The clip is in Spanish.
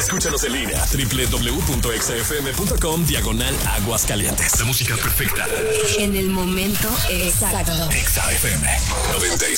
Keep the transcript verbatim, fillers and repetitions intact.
Escúchanos en línea, doble u doble u doble u punto exa efe eme punto com, diagonal Aguascalientes. La música perfecta. En el momento exacto. Exa F M noventa y